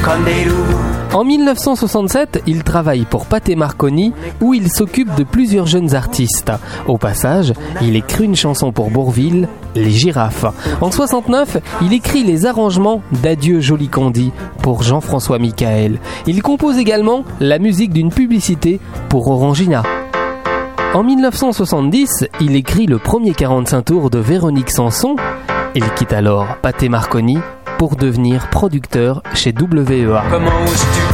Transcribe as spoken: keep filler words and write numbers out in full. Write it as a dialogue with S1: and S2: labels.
S1: En dix-neuf cent soixante-sept, il travaille pour Pathé Marconi où il s'occupe de plusieurs jeunes artistes. Au passage, il écrit une chanson pour Bourvil, Les Girafes. En soixante-neuf, il écrit les arrangements d'Adieu Joli Candy pour Jean-François Michael. Il compose également la musique d'une publicité pour Orangina. En dix-neuf cent soixante-dix, il écrit le premier quarante-cinq tours de Véronique Sanson. Il quitte alors Pathé Marconi pour devenir producteur chez W E A.
S2: Comment oses-tu